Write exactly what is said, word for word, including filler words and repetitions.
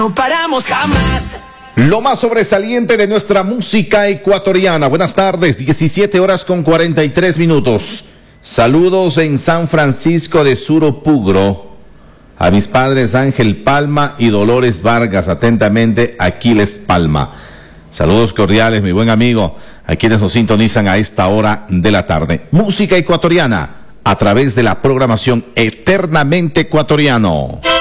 No paramos jamás. Lo más sobresaliente de nuestra música ecuatoriana. Buenas tardes, diecisiete horas con cuarenta y tres minutos. Saludos en San Francisco de Surupugro. A mis padres Ángel Palma y Dolores Vargas. Atentamente, Aquiles Palma. Saludos cordiales, mi buen amigo, a quienes nos sintonizan a esta hora de la tarde. Música ecuatoriana a través de la programación Eternamente Ecuatoriano.